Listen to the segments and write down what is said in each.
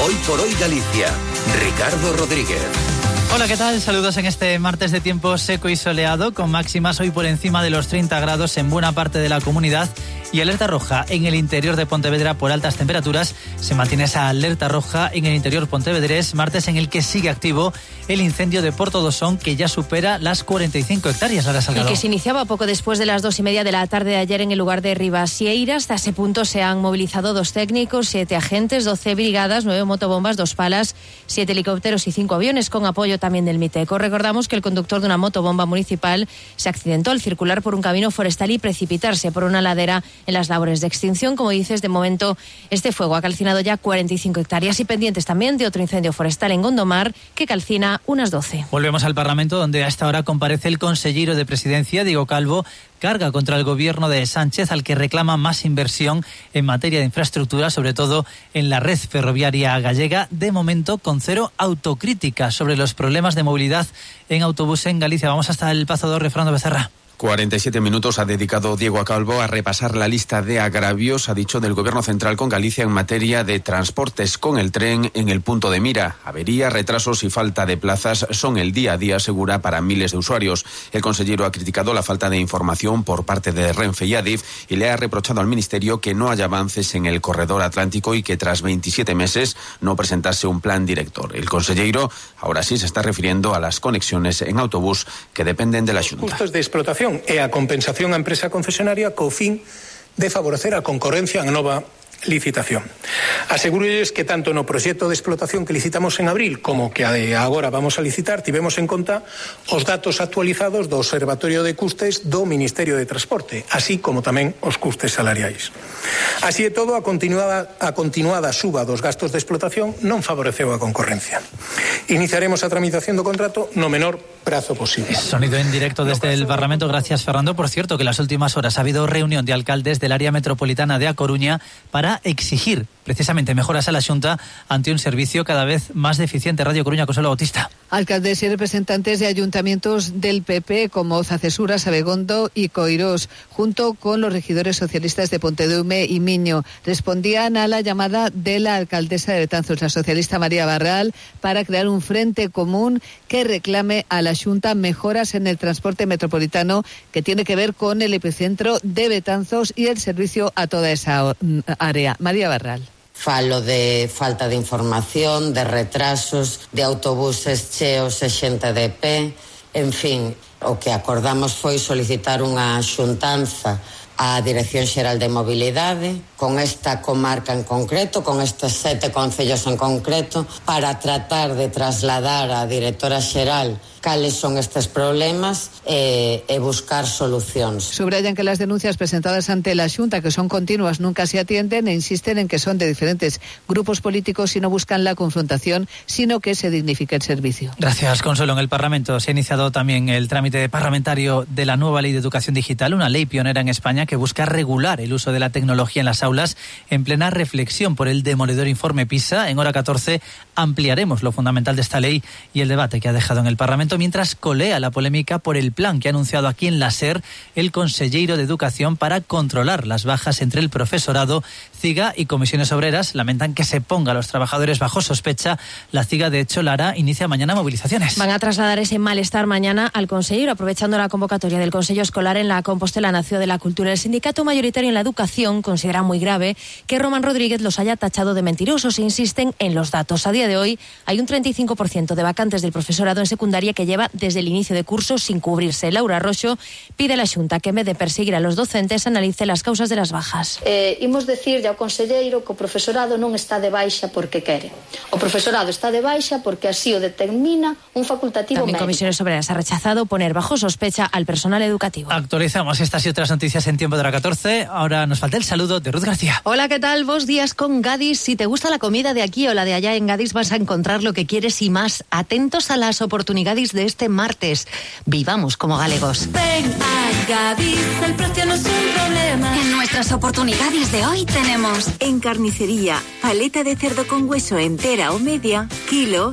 Hoy por hoy Galicia. Ricardo Rodríguez. Hola, ¿qué tal? Saludos en este martes de tiempo seco y soleado, con máximas hoy por encima de los 30 grados en buena parte de la comunidad y alerta roja en el interior de Pontevedra por altas temperaturas. Se mantiene esa alerta roja en el interior pontevedrés, martes en el que sigue activo el incendio de Porto do Son, que ya supera las 45 hectáreas. Lara Salgado. Y que se iniciaba poco después de las 2:30 de la tarde de ayer en el lugar de Ribasieiras. Hasta ese punto se han movilizado 2 técnicos, 7 agentes, 12 brigadas, 9 motobombas, 2 palas, 7 helicópteros y 5 aviones, con apoyo también del MITECO. Recordamos que el conductor de una motobomba municipal se accidentó al circular por un camino forestal y precipitarse por una ladera en las labores de extinción. Como dices, de momento este fuego ha calcinado ya 45 hectáreas y pendientes también de otro incendio forestal en Gondomar que calcina unas 12. Volvemos al Parlamento, donde a esta hora comparece el consellero de Presidencia, Diego Calvo, carga contra el gobierno de Sánchez, al que reclama más inversión en materia de infraestructura, sobre todo en la red ferroviaria gallega, de momento con cero autocrítica sobre los problemas de movilidad en autobús en Galicia. Vamos hasta el Pazo de Fernando Becerra. 47 minutos ha dedicado Diego Calvo a repasar la lista de agravios, ha dicho, del Gobierno central con Galicia en materia de transportes, con el tren en el punto de mira. Averías, retrasos y falta de plazas son el día a día, asegura, para miles de usuarios. El consellero ha criticado la falta de información por parte de Renfe y Adif y le ha reprochado al Ministerio que no haya avances en el corredor atlántico y que tras 27 meses no presentase un plan director. El consellero ahora sí se está refiriendo a las conexiones en autobús que dependen de la Xunta. Custos de explotación e a compensación á empresa concesionaria co fin de favorecer a concorrencia en nova licitación. Asegúrolles que tanto no proxecto de explotación que licitamos en abril como que agora vamos a licitar tivemos en conta os datos actualizados do Observatorio de Custes do Ministerio de Transporte, así como tamén os custes salariais. Así e todo, a continuada suba dos gastos de explotación non favoreceu a concorrencia. Iniciaremos a tramitación do contrato no menor plazo posible. Sonido en directo desde el Parlamento. Gracias, Fernando. Por cierto, que en las últimas horas ha habido reunión de alcaldes del área metropolitana de A Coruña para exigir precisamente mejoras a la Xunta ante un servicio cada vez más deficiente. Radio Coruña, Consuelo Bautista. Alcaldes y representantes de ayuntamientos del PP como Zacesura, Sabegondo y Coirós, junto con los regidores socialistas de Pontedeume y Miño, respondían a la llamada de la alcaldesa de Betanzos, la socialista María Barral, para crear un frente común que reclame a la Xunta mejoras en el transporte metropolitano que tiene que ver con el epicentro de Betanzos y el servicio a toda esa área. María Barral. Falo de falta de información, de retrasos, de autobuses cheos e xente de pé. En fin, o que acordamos foi solicitar unha xuntanza á Dirección Xeral de Mobilidade, con esta comarca en concreto, con estes 7 concellos en concreto, para tratar de trasladar á Directora Xeral cales son estes problemas e buscar solucións. Subrayan que las denuncias presentadas ante la Xunta, que son continuas, nunca se atienden e insisten en que son de diferentes grupos políticos y no buscan la confrontación, sino que se dignifique el servicio. Gracias, Consuelo. En el Parlamento se ha iniciado también el trámite parlamentario de la nueva Ley de Educación Digital, una ley pionera en España que busca regular el uso de la tecnología en las aulas en plena reflexión por el demoledor informe PISA. En hora 14 ampliaremos lo fundamental de esta ley y el debate que ha dejado en el Parlamento, mientras colea la polémica por el plan que ha anunciado aquí en la SER el consellero de Educación para controlar las bajas entre el profesorado. CIGA y comisiones obreras lamentan que se ponga a los trabajadores bajo sospecha. La CIGA, de hecho, Lara, inicia mañana movilizaciones. Van a trasladar ese malestar mañana al consellero, aprovechando la convocatoria del Consello Escolar en la Compostela Nació de la Cultura. El sindicato mayoritario en la educación considera muy grave que Román Rodríguez los haya tachado de mentirosos e insisten en los datos. A día de hoy hay un 35% de vacantes del profesorado en secundaria que lleva desde el inicio de curso sin cubrirse. Laura Roxo pide a la Xunta que en vez de perseguir a los docentes analice las causas de las bajas. Imos decir ao conselleiro que o profesorado non está de baixa porque quere. O profesorado está de baixa porque así o determina un facultativo También médico. Comisiones Obreras ha rechazado poner bajo sospecha al personal educativo. Actualizamos estas y otras noticias en tiempo de la 14. Ahora nos falta el saludo de Ruth García. Hola, ¿qué tal? Vos días con Gadis. Si te gusta la comida de aquí o la de allá, en Gadis vas a encontrar lo que quieres y más. Atentos a las oportunidades de este martes. Vivamos como galegos. Ven a Gadis, el precio no es un problema. En nuestras oportunidades de hoy tenemos: en carnicería, aleta de cerdo con hueso entera o media, kilo,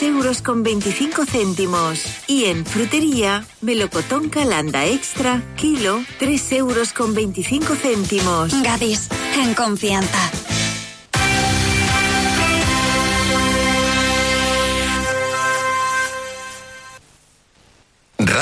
3,25 €. Y en frutería, melocotón Calanda extra, kilo, 3,25 €. Gadis, en confianza.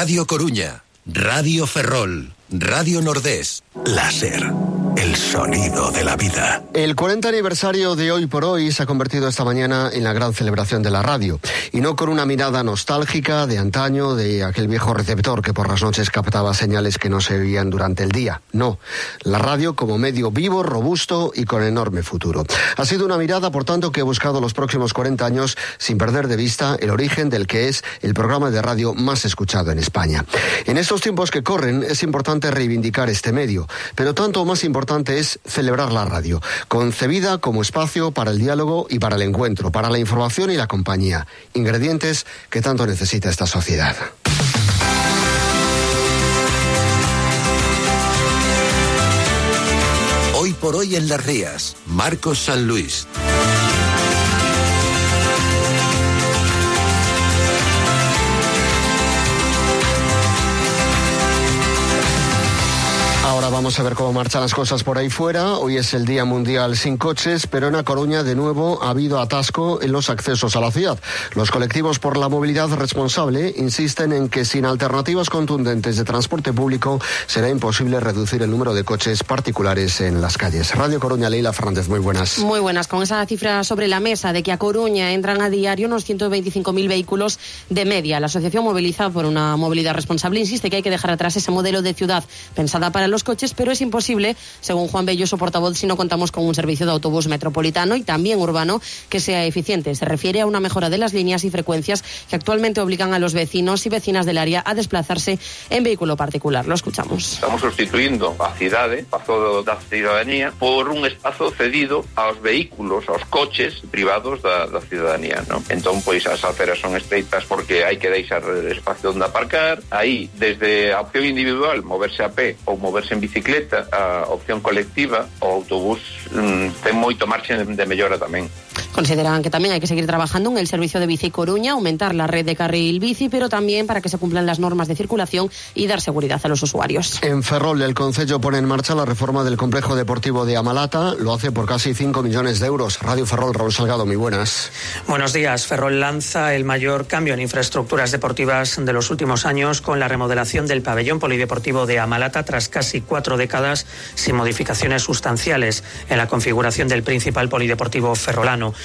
Radio Coruña, Radio Ferrol, Radio Nordés. Láser, el sonido de la vida. El 40 aniversario de Hoy por Hoy se ha convertido esta mañana en la gran celebración de la radio. Y no con una mirada nostálgica de antaño, de aquel viejo receptor que por las noches captaba señales que no se oían durante el día. No, la radio como medio vivo, robusto y con enorme futuro. Ha sido una mirada, por tanto, que he buscado los próximos 40 años sin perder de vista el origen del que es el programa de radio más escuchado en España. En estos tiempos que corren es importante reivindicar este medio, pero tanto más importante es celebrar la radio, concebida como espacio para el diálogo y para el encuentro, para la información y la compañía, ingredientes que tanto necesita esta sociedad. Hoy por Hoy en Las Rías, Marcos San Luis. Ahora vamos a ver cómo marchan las cosas por ahí fuera. Hoy es el Día Mundial sin Coches, pero en A Coruña de nuevo ha habido atasco en los accesos a la ciudad. Los colectivos por la movilidad responsable insisten en que sin alternativas contundentes de transporte público será imposible reducir el número de coches particulares en las calles. Radio Coruña, Leila Fernández, muy buenas. Muy buenas, con esa cifra sobre la mesa de que a Coruña entran a diario unos 125.000 vehículos de media. La Asociación Moviliza por una Movilidad Responsable insiste que hay que dejar atrás ese modelo de ciudad pensada para los coches, pero es imposible, según Juan Bello, su portavoz, si no contamos con un servicio de autobús metropolitano y también urbano que sea eficiente. Se refiere a una mejora de las líneas y frecuencias que actualmente obligan a los vecinos y vecinas del área a desplazarse en vehículo particular. Lo escuchamos. Estamos sustituindo a cidade, espazo da cidadanía, por un espazo cedido aos vehículos, aos coches privados da cidadanía, ¿no? Entón, pois, as aceras son estreitas porque hai que deixar espacio onde aparcar. Aí, desde a opción individual, moverse a pé ou moverse en bicicleta, a opción colectiva, o autobús ten moito marxe de mellora tamén. Consideran que también hay que seguir trabajando en el servicio de Bici Coruña, aumentar la red de carril bici, pero también para que se cumplan las normas de circulación y dar seguridad a los usuarios. En Ferrol, el Concello pone en marcha la reforma del complejo deportivo de Amalata. Lo hace por casi 5 millones de euros. Radio Ferrol, Raúl Salgado, muy buenas. Buenos días. Ferrol lanza el mayor cambio en infraestructuras deportivas de los últimos años con la remodelación del pabellón polideportivo de Amalata tras casi 4 décadas sin modificaciones sustanciales en la configuración del principal polideportivo ferrolano.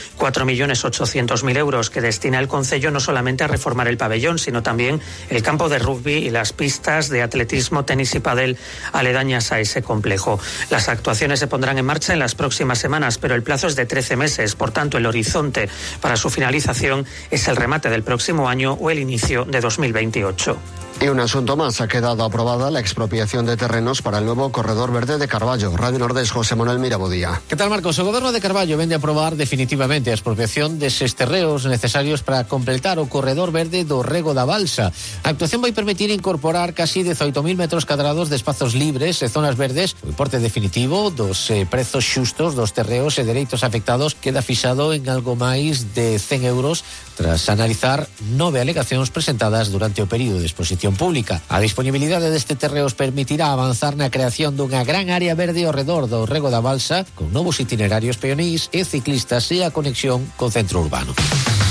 4.800.000 euros que destina el Concello no solamente a reformar el pabellón, sino también el campo de rugby y las pistas de atletismo, tenis y pádel aledañas a ese complejo. Las actuaciones se pondrán en marcha en las próximas semanas, pero el plazo es de 13 meses. Por tanto, el horizonte para su finalización es el remate del próximo año o el inicio de 2028. Y un asunto más, ha quedado aprobada la expropiación de terrenos para el nuevo corredor verde de Carballo. Radio Nordés, José Manuel Mirabodía. ¿Qué tal, Marcos? El Gobierno de Carballo vende a aprobar definitivamente a expropiación deses terreos necesarios para completar o corredor verde do Rego da Balsa. A actuación vai permitir incorporar casi 18.000 metros cadrados de espazos libres e zonas verdes. O importe definitivo dos prezos xustos dos terreos e dereitos afectados queda fixado en algo máis de 100 euros tras analizar 9 alegacións presentadas durante o período de exposición pública. A disponibilidade deste terreos permitirá avanzar na creación dunha gran área verde ao redor do Rego da Balsa con novos itinerarios peonís e ciclistas e a conexión co centro urbano.